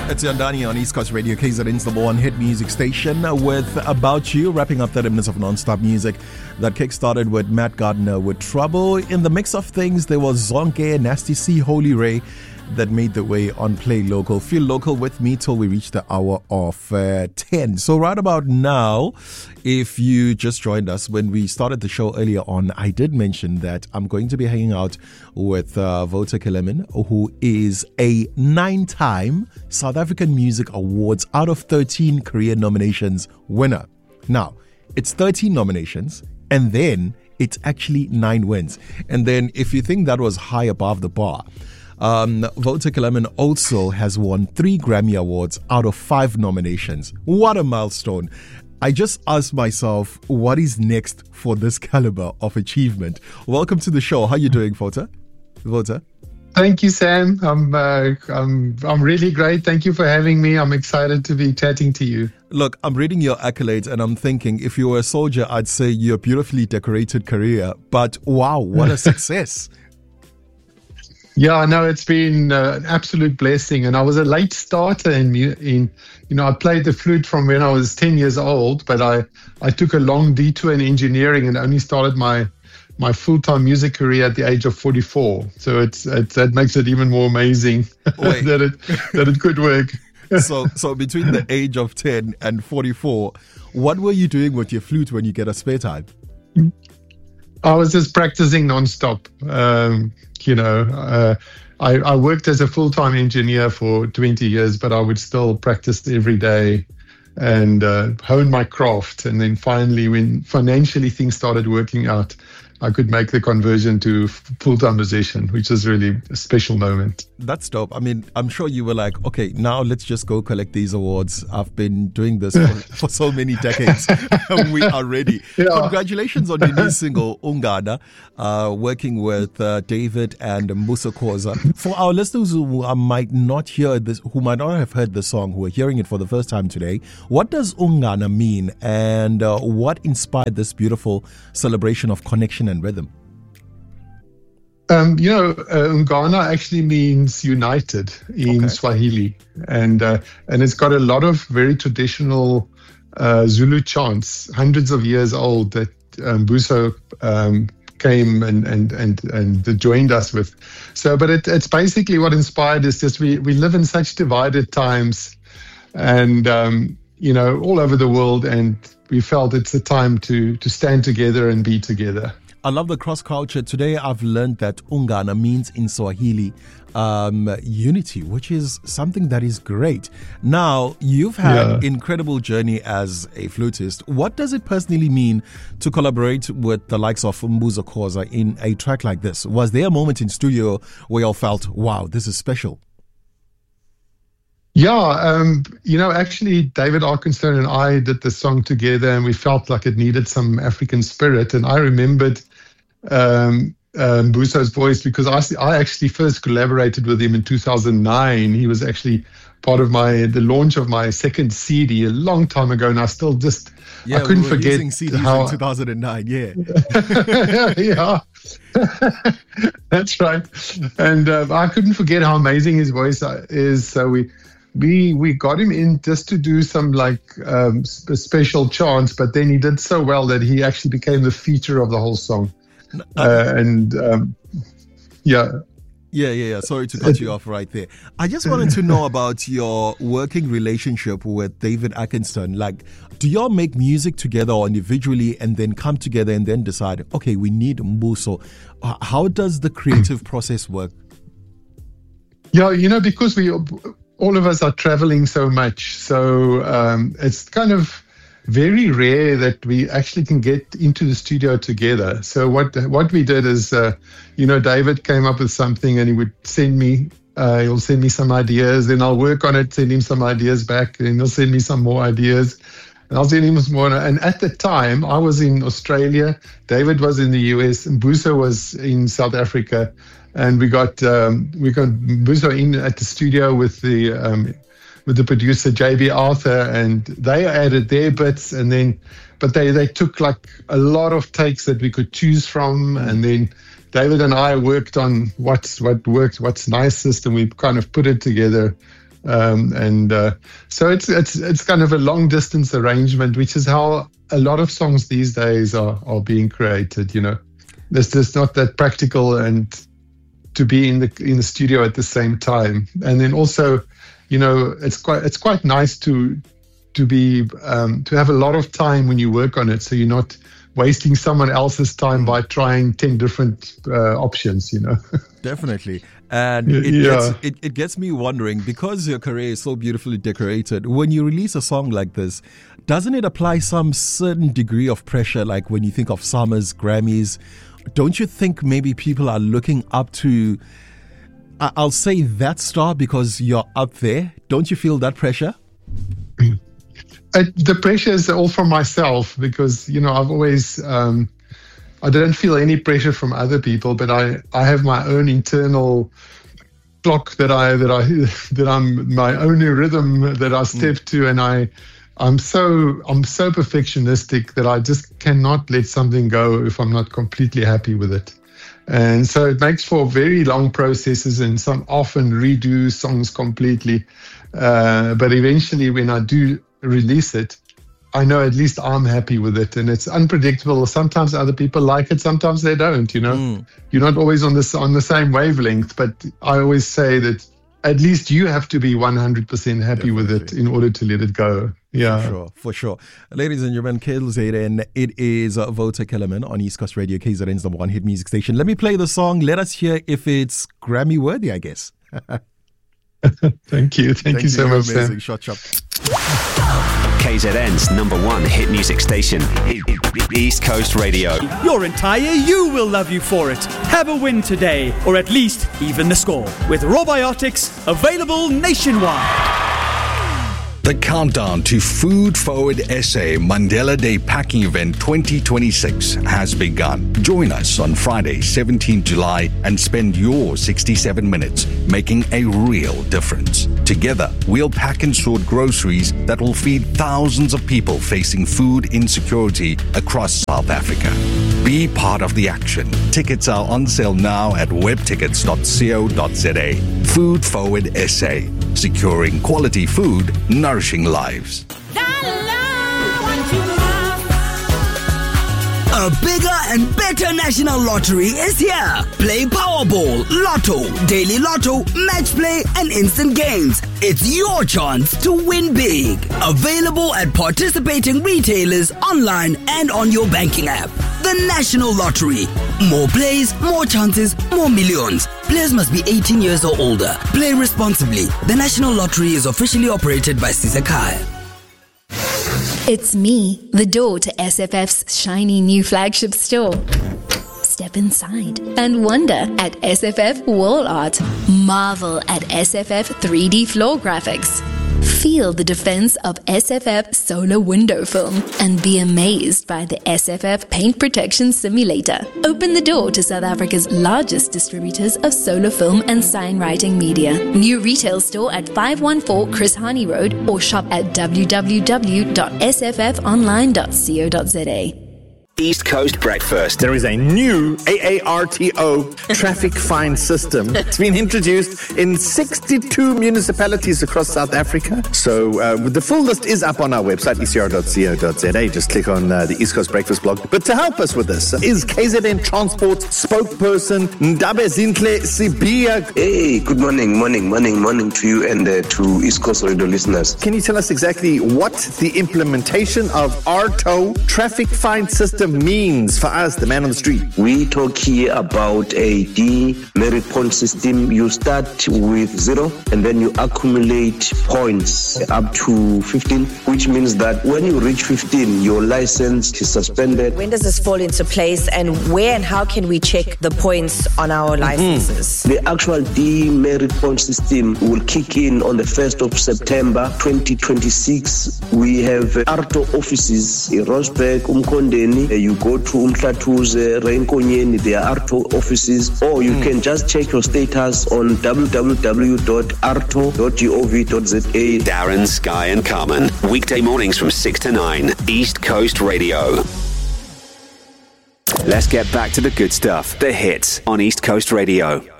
It's Yandani on East Coast Radio, KZN's number one hit music station, with About You, wrapping up 30 minutes of non-stop music that kick-started with Matt Gardner with Trouble. In the mix of things, there was Zonke, Nasty C, Holy Ray, that made the way on Play Local. Feel local with me till we reach the hour of 10. So right about now, if you just joined us, when we started the show earlier on, I did mention that I'm going to be hanging out with Wouter Kellerman, who is a 9-time South African Music Awards out of 13 career nominations winner. Now, it's 13 nominations, and then it's actually 9 wins. And then if you think that was high above the bar, Wouter Kellerman also has won 3 Grammy Awards out of 5 nominations. What a milestone. I just asked myself, what is next for this caliber of achievement? Welcome to the show. How are you doing, Wouter? Thank you, Sam. I'm really great. Thank you for having me. I'm excited to be chatting to you. Look, I'm reading your accolades and I'm thinking, if you were a soldier, I'd say you're a beautifully decorated career. But wow, what a success. Yeah, no, it's been an absolute blessing. And I was a late starter I played the flute from when I was 10 years old, but I took a long detour in engineering and only started my full-time music career at the age of 44. So that makes it even more amazing that it could work. So between the age of 10 and 44, what were you doing with your flute when you get a spare time? I was just practicing nonstop. I worked as a full-time engineer for 20 years, but I would still practice every day and hone my craft. And then finally, when financially things started working out, I could make the conversion to full-time musician, which is really a special moment. That's dope. I mean, I'm sure you were like, okay, now let's just go collect these awards. I've been doing this for so many decades. We are ready. Yeah. Congratulations on your new single, Ungana, working with David and Mbuso Khoza. For our listeners who might not have heard the song, who are hearing it for the first time today, what does Ungana mean, and what inspired this beautiful celebration of connection and rhythm? Ungana actually means united in Swahili, and it's got a lot of very traditional Zulu chants, hundreds of years old, that Mbuso came and joined us with. So, but it's basically what inspired is just we live in such divided times, and all over the world, and we felt it's a time to stand together and be together. I love the cross culture. Today I've learned that Ungana means in Swahili unity, which is something that is great. Now, you've had an incredible journey as a flutist. What does it personally mean to collaborate with the likes of Mbuso Khoza in a track like this? Was there a moment in studio where you all felt, wow, this is special? Yeah, actually, David Arkenstone and I did the song together, and we felt like it needed some African spirit. And I remembered Mbuso's voice because I actually first collaborated with him in 2009. He was actually part of the launch of my second CD a long time ago, and I still I couldn't forget CDs how in 2009. Yeah, yeah, that's right. And I couldn't forget how amazing his voice is. So we got him in just to do some special chants, but then he did so well that he actually became the feature of the whole song. Yeah. Sorry to cut you off right there. I just wanted to know about your working relationship with David Arkenstone. Like, do y'all make music together or individually and then come together and then decide, okay, we need Mbuso? How does the creative process work? Yeah, because all of us are traveling so much. So it's kind of very rare that we actually can get into the studio together. So what we did is, David came up with something and he would send me, he'll send me some ideas, then I'll work on it, send him some ideas back, and he'll send me some more ideas. And I'll send him some more. And at the time, I was in Australia, David was in the US, and Mbuso was in South Africa. And we got Mbuso in at the studio with the producer JB Arthur, and they added their bits, but they took like a lot of takes that we could choose from, and then David and I worked on what worked, what's nicest, and we kind of put it together So it's kind of a long distance arrangement, which is how a lot of songs these days are being created. There's just not that practical and to be in the studio at the same time. And then also, it's quite nice to have a lot of time when you work on it, so you're not wasting someone else's time by trying 10 different options. Definitely. And it gets me wondering, because your career is so beautifully decorated, when you release a song like this, doesn't it apply some certain degree of pressure? Like when you think of Summers, Grammys, don't you think maybe people are looking up to, I'll say that star because you're up there? Don't you feel that pressure? The pressure is all from myself because, I've always, I don't feel any pressure from other people, but I have my own internal clock that I'm my own rhythm that I step to, and I'm so perfectionistic that I just cannot let something go if I'm not completely happy with it. And so it makes for very long processes, and some often redo songs completely. But eventually when I do release it, I know at least I'm happy with it, and it's unpredictable. Sometimes other people like it, sometimes they don't. You're not always on the same wavelength. But I always say that at least you have to be 100% happy with it in order to let it go. Yeah, for sure. Ladies and gentlemen, KZN, it is Wouter Kellerman on East Coast Radio, KZN's number one hit music station. Let me play the song. Let us hear if it's Grammy worthy, I guess. Thank you so much, Sam. Shot chop. KZN's number one hit music station, East Coast Radio. Your entire you will love you for it. Have a win today, or at least even the score, with Robiotics, available nationwide. The countdown to Food Forward SA Mandela Day Packing Event 2026 has begun. Join us on Friday, 17 July and spend your 67 minutes making a real difference. Together, we'll pack and sort groceries that will feed thousands of people facing food insecurity across South Africa. Be part of the action. Tickets are on sale now at webtickets.co.za. Food Forward SA. Securing quality food, nourishing lives. A bigger and better national lottery is here. Play Powerball, Lotto, Daily Lotto, Match Play, and Instant Games. It's your chance to win big. Available at participating retailers, online, and on your banking app. The National Lottery. More plays, more chances, more millions. Players must be 18 years or older. Play responsibly. The National Lottery is officially operated by Sisakai. It's me, the door to SFF's shiny new flagship store. Step inside and wonder at SFF Wall Art. Marvel at SFF 3D floor graphics. Feel the defense of SFF solar window film and be amazed by the SFF paint protection simulator. Open the door to South Africa's largest distributors of solar film and sign writing media. New retail store at 514 Chris Hani Road or shop at www.sffonline.co.za. East Coast Breakfast. There is a new AARTO traffic fine system. It's been introduced in 62 municipalities across South Africa. So the full list is up on our website, ecr.co.za. Just click on the East Coast Breakfast blog. But to help us with this is KZN Transport spokesperson Ndabe Zinhle Sibia. Hey, good morning to you and to East Coast Radio listeners. Can you tell us exactly what the implementation of ARTO traffic fine system means for us, the man on the street? We talk here about a demerit point system. You start with 0 and then you accumulate points up to 15, which means that when you reach 15, your license is suspended. When does this fall into place, and where and how can we check the points on our licenses? The actual demerit point system will kick in on the 1st of September 2026. We have ARTO offices in Rosberg, Umkondeni. You go to Umhlatuze, Reinkonyeni, there are ARTO offices, or you can just check your status on www.arto.gov.za. Darren, Sky and Carmen. Weekday mornings from 6 to 9. East Coast Radio. Let's get back to the good stuff. The hits on East Coast Radio.